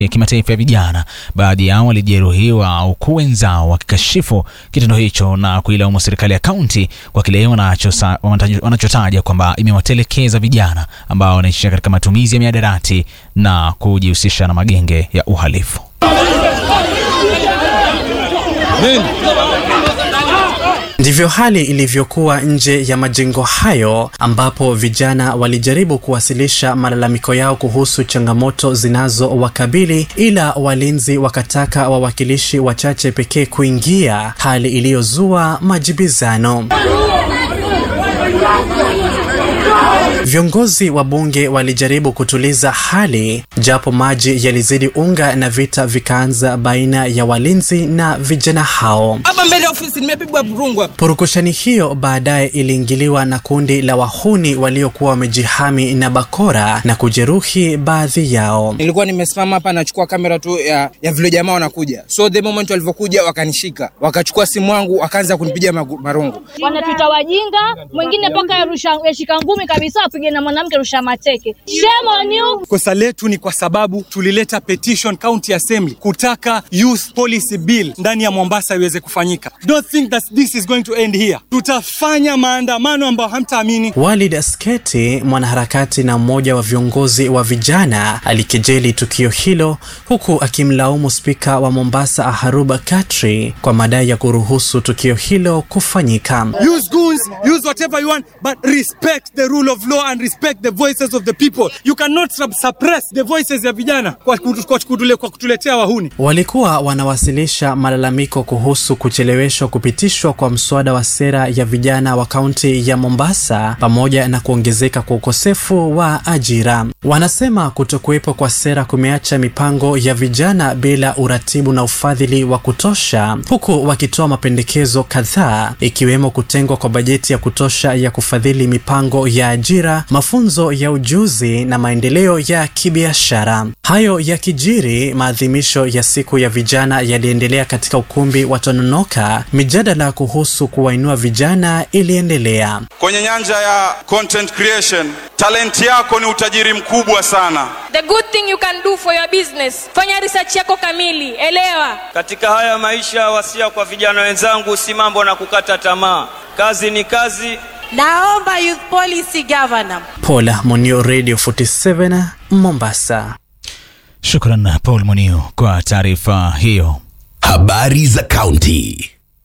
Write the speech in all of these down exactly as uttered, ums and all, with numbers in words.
ya kimataifa ya vijana. Baadhi yao walijeruhiwa huku wenzao wakikashifu kitendo hicho na kuilaumu serikali ya kaunti kwa kile wanachotaja kwamba imewatelekeza vijana ambao wanaishi katika matumizi ya mihadarati na kujihusisha na magenge ya uhalifu. Ndivyo hali ilivyokuwa nje ya majengo hayo, ambapo vijana walijaribu kuwasilisha malalamiko yao kuhusu changamoto zinazowakabili, ila walinzi wakataka wawakilishi wachache pekee kuingia, hali iliyozua majibizano. Viongozi wa bunge walijaribu kutuliza hali, japo maji yalizidi unga na vita vikaanza baina ya walinzi na vijana hao. Hapa mbele ofisi nimepigwa burungwa. Purukushani hiyo baadaye iliingiliwa na kundi la wahuni waliokuwa wamejihami na bakora na kujeruhi baadhi yao. Nilikuwa nimesimama hapa nachukua kamera tu ya, ya vile jamaa wanakuja. So the moment walivyokuja wakanishika, wakachukua simu yangu wakaanza kunipigia marungu. Wanatuita wajinga, mwingine paka yarusha yashika ngumi kabisa apige na mwanamke rusha mateke. Shame on you. Kosa letu ni kwa sababu tulileta petition county assembly kutaka youth policy bill ndani ya Mombasa iweze kufanyika. Don't think that this is going to end here. Tutafanya maandamano ambayo hamtaamini. Walid Asketi, mwanaharakati na mmoja wa viongozi wa vijana, alikejeli tukio hilo huku akimlaumu spika wa Mombasa Aharuba Katri kwa madai ya kuruhusu tukio hilo kufanyika. Use goons, use whatever you want, but respect the rule of law and respect the voices of the people. You cannot suppress the voices ya vijana kwa kutule, kwa kutuletea wahuni. Walikuwa wanawasilisha malalamiko kuhusu kucheleweshwa kupitishwa kwa mswada wa sera ya vijana wa kaunti ya Mombasa pamoja na kuongezeka kwa ukosefu wa ajira. Wanasema kutokuwepo kwa sera kumeacha mipango ya vijana bila uratibu na ufadhili wa kutosha, huku wakitoa mapendekezo kadhaa ikiwemo kutengwa kwa bajeti ya kutosha ya kufadhili mipango ya ajira, mafunzo ya ujuzi na maendeleo ya kibiashara. Hayo yakijiri, maadhimisho ya siku ya vijana yaliendelea katika ukumbi wa Tononoka. Mijadala kuhusu kuwainua vijana iliendelea. Kwenye nyanja ya content creation, talent yako ni utajiri mkubwa sana. The good thing you can do for your business. Fanya research yako kamili, elewa. Katika haya maisha, wasia kwa vijana wenzangu, si mambo na kukata tamaa. Kazi ni kazi. Naomba Youth Policy Governor. Paul Munio, Radio forty-seven, Mombasa. Shukran Paul Munio kwa taarifa hiyo. Habari za kaunti.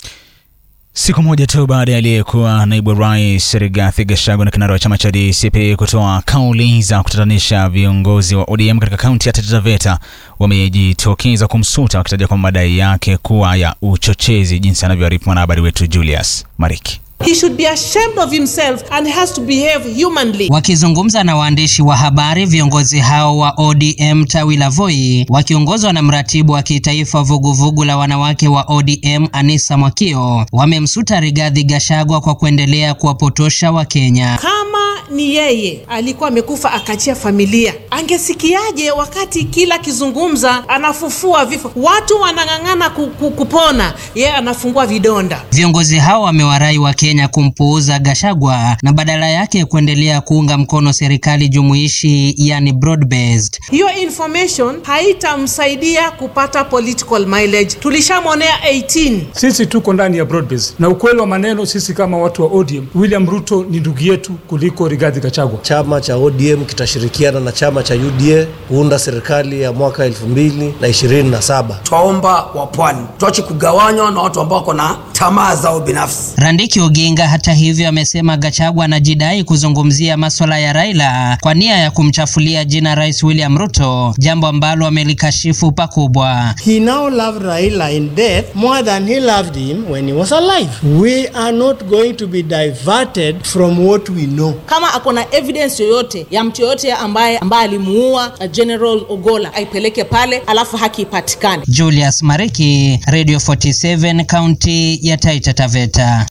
Siku moja tu baada ya aliyekuwa naibu rais Rigathi Gachagua na kinara wa chama cha D C P kutoa kauli za kutatanisha, viongozi wa O D M katika kaunti ya Taita Taveta wamejitokeza kumsuta wakitaja kwa madai yake kuwa ya uchochezi, jinsi anavyoarifu mwanahabari wetu Julius Mariki. He should be ashamed of himself and has to behave humanly. Wakizungumza na waandishi wa habari, viongozi hao wa O D M tawi la Voi wakiongozwa na mratibu wa kitaifa vuguvugu la wanawake wa O D M Anisa Mwakio wamemsuta Rigathi Gachagua kwa kuendelea kuwapotosha Wakenya. Kama ni yeye alikuwa amekufa akachia familia, angesikiaje wakati kila kizungumza anafufua vifo? Watu wanang'ang'ana kupona, yeye anafungua vidonda. Viongozi hao wamewarai wa Kenya kumpuuza Gachagua na badala yake kuendelea kuunga mkono serikali jumuishi, yani broad based. Hiyo information haitamsaidia kupata political mileage. Tulishamonea eighteen. Sisi tuko ndani ya broad based. Na ukweli wa maneno, sisi kama watu wa O D M, William Ruto ni ndugu yetu kuliko Rigathi Gachagua. Chama cha O D M kitashirikiana na chama cha U D A kuunda serikali ya mwaka elfu mbili ishirini na saba. Twaomba wapwani tuache kugawanywa na watu ambao wako na tamaa zao binafsi. Randiki Oginga hata hivyo amesema Gachagua anajidai kuzungumzia masuala ya Raila kwa nia ya kumchafulia jina Rais William Ruto, jambo ambalo amelikashifu pakubwa. He now loved Raila in death more than he loved him when he was alive. We are not going to be diverted from what we know. Kama akona evidence yoyote ya mtu yoyote ambaye ambaye alimuua General Ogola, aipeleke pale alafu haki ipatikane. Julius Mariki, Radio forty-seven, County ya Taita Taveta.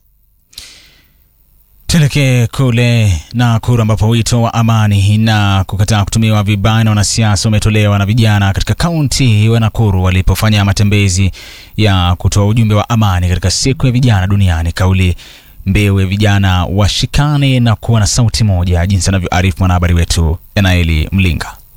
Tuelekee kule Nakuru ambapo wito wa amani na kukataa kutumiwa vibaya na wanasiasa umetolewa na vijana katika kaunti ya Nakuru walipofanya matembezi ya kutoa ujumbe wa amani katika siku ya vijana duniani. Kauli mbiu ya vijana washikane na kuwa na sauti moja, jinsi anavyoarifu mwanahabari wetu Enaeli Mlinga.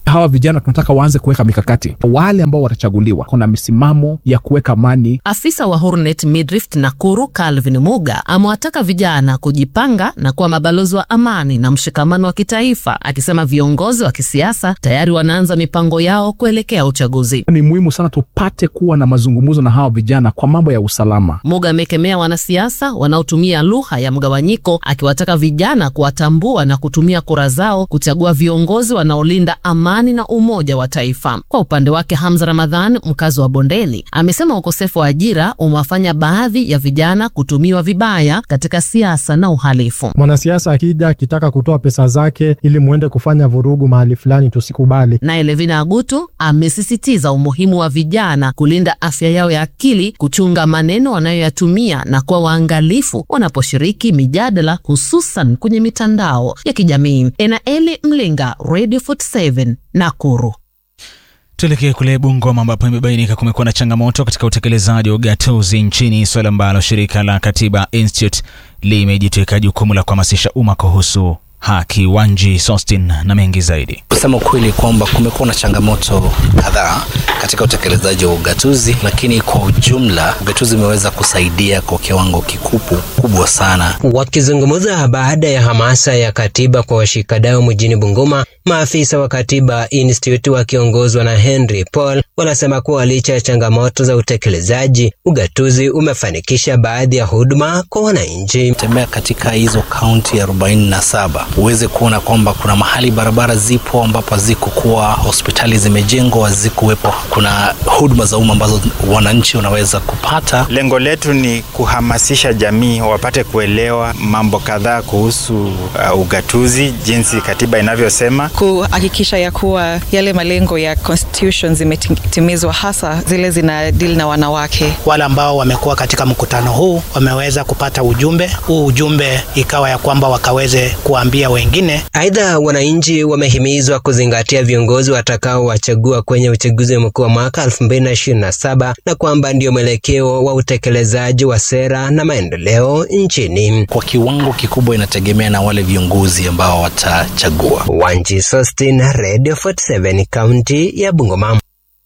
Hawa vijana tunataka waanze kuweka mikakati. Wale ambao watachaguliwa kuna misimamo ya kuweka amani. Afisa wa Hornet Midrift Nakuru Calvin Muga amewataka vijana kujipanga na kuwa mabalozi wa amani na mshikamano wa kitaifa, akisema viongozi wa kisiasa tayari wanaanza mipango yao kuelekea uchaguzi. Ni muhimu sana tupate kuwa na mazungumzo na hawa vijana kwa mambo ya usalama. Muga amekemea wanasiasa wanaotumia lugha ya mgawanyiko, akiwataka vijana kuwatambua na kutumia kura zao kuchagua viongozi wanaolinda amani na umoja wa taifa. Kwa upande wake, Hamza Ramadhan, mkazi wa Bondeni, amesema ukosefu wa ajira umewafanya baadhi ya vijana kutumiwa vibaya katika siasa na uhalifu. Mwanasiasa akija akitaka kutoa pesa zake ili muende kufanya vurugu mahali fulani, tusikubali. Na Levina Agutu amesisitiza umuhimu wa vijana kulinda afya yao ya akili, kuchunga maneno wanayoyatumia na kuwa waangalifu wanaposhiriki mijadala, hususan kwenye mitandao ya kijamii. Enaeli Mlinga, Radio forty-seven, Nakuru. Tuelekee kule Bungoma ambapo imebainika kumekuwa na changamoto katika utekelezaji wa ugatuzi nchini, swala ambalo shirika la Katiba Institute limejitwika jukumu la kuhamasisha umma kuhusu haki. Wanji Sostin na mengi zaidi. Kusema kweli kwamba kumekuwa na changamoto kadhaa katika utekelezaji wa ugatuzi, lakini kwa ujumla ugatuzi umeweza kusaidia kwa kiwango kikubwa kubwa sana. Wakizungumza baada ya hamasa ya katiba kwa washikadau mjini Bungoma, maafisa wa Katiba Institute wakiongozwa na Henry Paul wanasema kuwa licha ya changamoto za utekelezaji, ugatuzi umefanikisha baadhi ya huduma kwa wananchi. Tembea katika hizo kaunti arobaini na saba uweze kuona kwamba kuna mahali barabara zipo ambapo ziko, kuwa hospitali zimejengwa zikuwepo, kuna huduma za umma ambazo wananchi wanaweza kupata. Lengo letu ni kuhamasisha jamii wapate kuelewa mambo kadhaa kuhusu uh, ugatuzi, jinsi katiba inavyosema, kuhakikisha ya kuwa yale malengo ya constitution zimetimizwa, hasa zile zina deal na wanawake. Wale ambao wamekuwa katika mkutano huu wameweza kupata ujumbe huu, ujumbe ikawa ya kwamba wakaweze kuambia wengine. Aidha, wananchi wamehimizwa kuzingatia viongozi watakao wachagua kwenye uchaguzi mkuu wa mwaka elfu mbili na ishirini na saba na kwamba ndio mwelekeo wa utekelezaji wa sera na maendeleo nchini. Kwa kiwango kikubwa inategemea na wale viongozi ambao watachagua. Wanji Sostin, Radio forty-seven, kaunti ya Bungoma.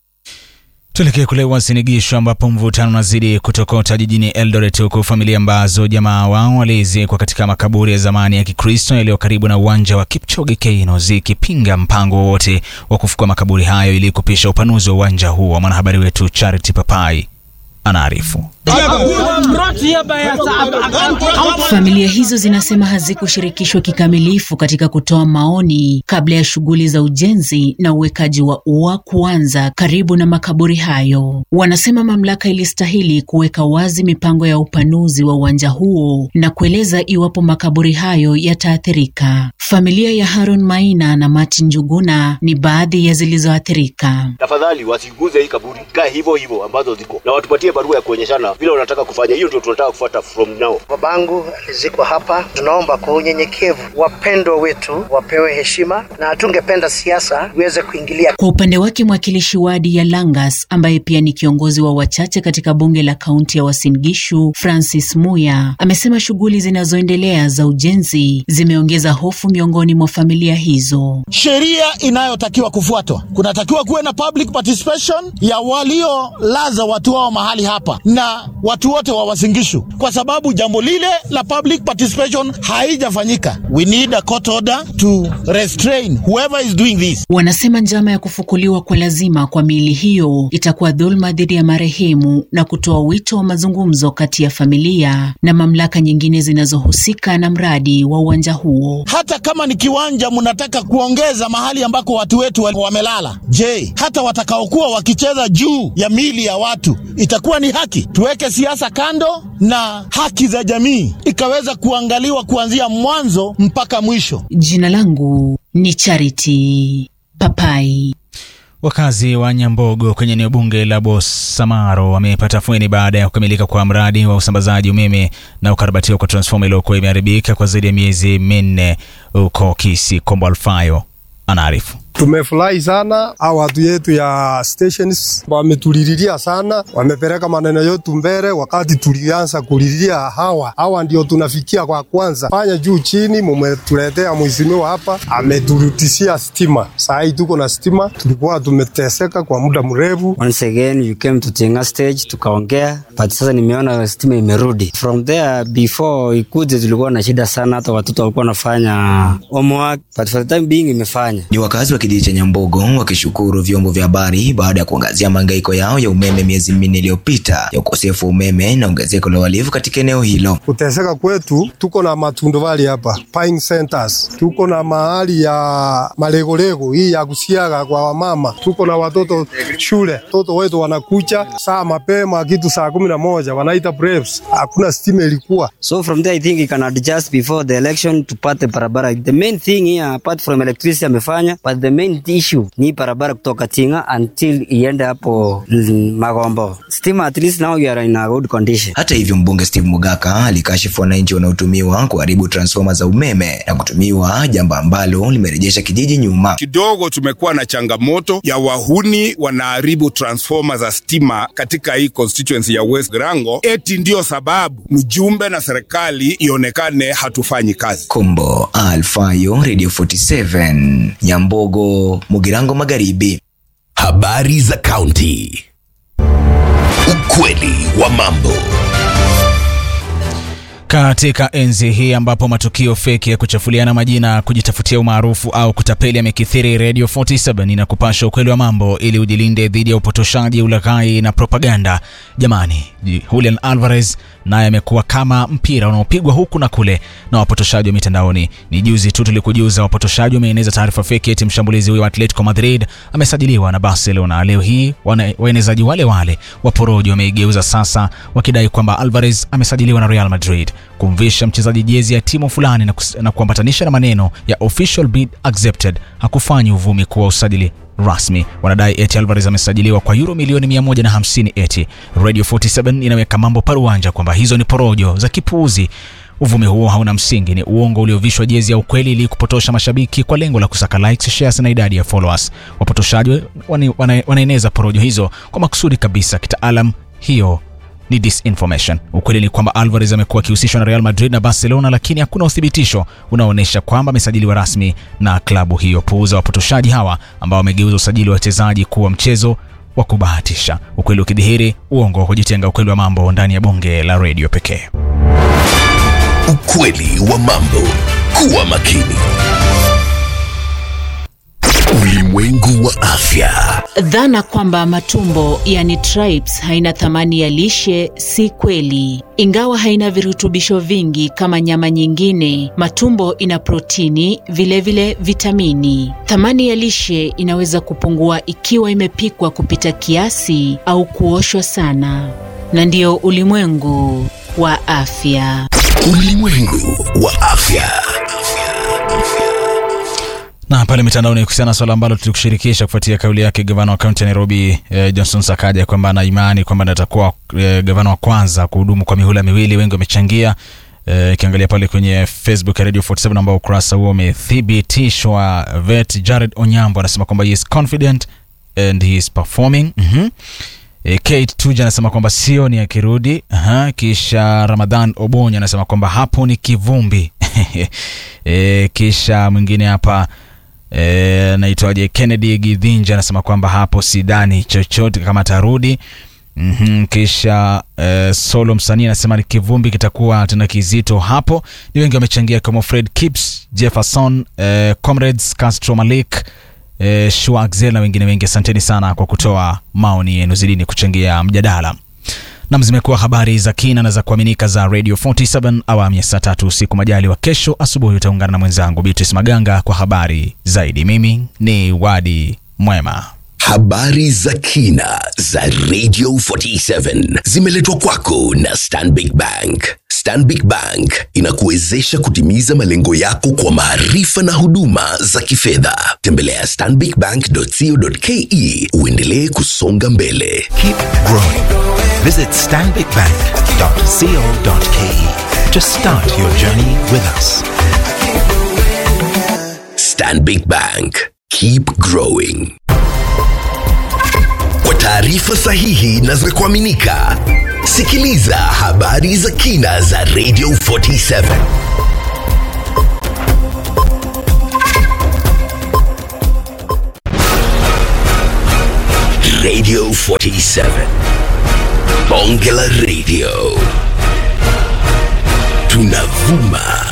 Tuelekee kule Uasin Gishu ambapo mvutano unazidi kutokota jijini Eldoret, huku familia ambazo jamaa wao walizikwa katika makaburi ya zamani ya Kikristo yaliyo karibu na uwanja wa Kipchoge Keino zikipinga mpango wote wa kufukua makaburi hayo ili kupisha upanuzi wa uwanja huo. Mwanahabari wetu Charity Papai anaarifu. Familia hizo zinasema hazikushirikishwa kikamilifu katika kutoa maoni kabla ya shughuli za ujenzi na uwekaji wa ua kuanza karibu na makaburi hayo. Wanasema mamlaka ilistahili kuweka wazi mipango ya upanuzi wa uwanja huo na kueleza iwapo makaburi hayo yataathirika. Familia ya Haron Maina na Martin Njuguna ni baadhi ya zilizoathirika. Tafadhali wasiguze hii kaburi, kaa hivyo hivyo ambazo ziko, na watupatie barua ya kuonyeshana vile wanataka kufanya. Hiyo ndio tunataka kufuata from now. Babangu alizikwa hapa. Tunaomba kwa unyenyekevu wapendwa wetu wapewe heshima na hatungependa siasa iweze kuingilia. Kwa upande wake, mwakilishi wadi ya Langas ambaye pia ni kiongozi wa wachache katika bunge la kaunti ya Uasin Gishu, Francis Muya, amesema shughuli zinazoendelea za ujenzi zimeongeza hofu miongoni mwa familia hizo. Sheria inayotakiwa kufuatwa, kunatakiwa kuwe na public participation ya walio laza watu wao mahali hapa na watu wote wa Uasin Gishu, kwa sababu jambo lile la public participation haijafanyika. We need a court order to restrain whoever is doing this. Wanasema njama ya kufukuliwa kwa lazima kwa miili hiyo itakuwa dhulma dhidi ya marehemu na kutoa wito wa mazungumzo kati ya familia na mamlaka nyingine zinazohusika na mradi wa uwanja huo. Hata kama ni kiwanja mnataka kuongeza mahali ambako watu wetu wamelala, je, hata watakaokuwa wakicheza juu ya miili ya watu itakuwa ni haki? Tuweke siasa kando na haki za jamii ikaweza kuangaliwa kuanzia mwanzo mpaka mwisho. Jina langu ni Charity Papai. Wakazi wa Nyambogo kwenye eneo bunge la Bosamaro wamepata afueni baada ya kukamilika kwa mradi wa usambazaji umeme na ukarabatiwa kwa transformer iliyokuwa imeharibika kwa zaidi ya miezi minne huko Kisii. Kombo Alfayo anaarifu. Tumefurahi sana, hao watu yetu ya stations wametulilia sana, wamepeleka maneno yetu mbele. Wakati tulianza kulilia hawa hawa ndio tunafikia kwa kwanza. Fanya juu chini, mumetuletea mheshimiwa hapa, ameturutishia stima. Sasa hii tuko na stima, tulikuwa tumeteseka kwa muda mrefu. Once again you came to Tinga stage, tukaongea, but sasa nimeona stima imerudi. From there, before ikuje tulikuwa na shida sana, hata watoto walikuwa wanafanya homework, but for the time being imefanya. Ni wakazi wa kijiji cha Nyambogo wakishukuru vyombo vya habari baada ya kuangazia mahangaiko yao ya umeme miezi minne iliyopita, ya ukosefu wa umeme na ongezeko la walivu katika eneo hilo. Kuteseka kwetu, tuko na matundovali hapa, Pine Centers, tuko na mahali ya malegolego hii ya kusiaga kwa wamama, tuko na watoto shule, watoto wetu wanakucha saa mapema kitu saa kumi na moja, wanaita preps, hakuna stima ilikuwa. So from there I think you can adjust before the election to pate barabara. The main thing here apart from electricity amefanya, but the main issue ni barabara kutoka Tinga until iende hapo Magombo. Stima at least now you are in a good condition. Hata hivyo mbunge Steve Mugaka alikashifu wananchi wanaotumiwa kuharibu transformer za umeme na kutumiwa, jambo ambalo limerejesha kijiji nyuma. Kidogo tumekuwa na changamoto ya wahuni wanaharibu transformer za stima katika hii constituency ya West Grango. Eti ndio sababu mjumbe na serikali ionekane hatufanyi kazi. Kombo Alfayo, Radio forty-seven, Nyambogo, Mugirango Magharibi. Habari za kaunti. Ukweli wa mambo. Katika enzi hii ambapo matukio feki ya kuchafuliana majina, kujitafutia umaarufu au kutapeli yamekithiri, Radio forty-seven inakupasha ukweli wa mambo ili ujilinde dhidi ya upotoshaji, ulaghai na propaganda. Jamani, Julian Alvarez naye amekuwa kama mpira unaopigwa huku na kule na wapotoshaji wa mitandaoni. Ni juzi tu tulikujuza wapotoshaji wameeneza taarifa feki eti mshambulizi huyo wa Atletico Madrid amesajiliwa na Barcelona. Leo hii waenezaji wale wale waporojo wameigeuza sasa wakidai kwamba Alvarez amesajiliwa na Real Madrid, kumvisha mchezaji jezi ya timu fulani na, na kuambatanisha na maneno ya official bid accepted hakufanyi uvumi kuwa usajili rasmi. Wanadai eti Alvarez amesajiliwa kwa euro milioni mia moja na hamsini eti. Radio forty-seven inaweka mambo paruanja kwamba hizo ni porojo za kipuuzi. Uvumi huo hauna msingi, ni uongo uliovishwa jezi ya ukweli ili kupotosha mashabiki kwa lengo la kusaka likes, shares na idadi ya followers. Wapotoshaji wanaeneza porojo hizo kwa makusudi kabisa. Kitaalam hiyo ni disinformation. Ukweli ni kwamba Alvarez amekuwa akihusishwa na Real Madrid na Barcelona, lakini hakuna uthibitisho unaoonyesha kwamba amesajiliwa rasmi na klabu hiyo. Puuza wapotoshaji hawa ambao wamegeuza usajili wa wachezaji kuwa mchezo wa kubahatisha. Ukweli ukidhihiri, uongo wa kujitenga. Ukweli wa mambo ndani ya bonge la radio pekee. Ukweli wa mambo. Kuwa makini. Ulimwengu wa afya. Dhana kwamba matumbo yani tripes haina thamani ya lishe si kweli. Ingawa haina virutubisho vingi kama nyama nyingine, matumbo ina protini, vile vile vitamini. Thamani ya lishe inaweza kupungua ikiwa imepikwa kupita kiasi au kuoshwa sana. Na ndio ulimwengu wa afya. Ulimwengu wa afya. Na pale mitandaoni kuhusiana na swala ambalo tulikushirikisha kufuatia kauli yake gavana wa kaunti ya Nairobi eh, Johnson Sakaja kwamba ana imani kwamba atakuwa eh, gavana wa kwanza kuhudumu kwa mihula miwili. Wengi wamechangia eh, kiangalia pale kwenye Facebook ya Radio forty-seven ambao ukurasa huo umethibitishwa. Vet Jared Onyambo anasema kwamba he is confident and he is performing. Mhm. E, Kate Tuja anasema kwamba sio ni akirudi. Aha, kisha Ramadhan Obonya anasema kwamba hapo ni kivumbi. e, kisha mwingine hapa eh naitwaje Kennedy Gidhinja anasema kwamba hapo sidani chochote kama tarudi. Mhm. Kisha eh, Solo Msanii anasema ni kivumbi kitakuwa tena kizito hapo. Ni wengi wamechangia kama Fred Kips, Jefferson, eh, Comrades Castro Malik, eh, Shuaxel na wengine wengi. Asanteni sana kwa kutoa maoni yenu, zidini kuchangia mjadala. Na zimekuwa habari za kina na za kuaminika za Radio forty-seven awamu ya saa tatu usiku. Majaliwa kesho asubuhi utaungana na mwenzangu Beatrice Maganga kwa habari zaidi. Mimi ni Wadi Mwema. Habari za kina za Radio forty-seven zimeletwa kwako na Stanbic Bank. Stanbic Bank inakuwezesha kutimiza malengo yako kwa maarifa na huduma za kifedha. Tembelea stanbic bank dot co dot ke uendelee kusonga mbele. Keep growing. Visit stanbic bank dot co dot ke to start your journey with us. Stanbic Bank. keep growing. Kwa taarifa sahihi na za kuaminika, sikiliza habari za kina za Radio forty-seven. Radio forty-seven. Bonge la Radio. Tunavuma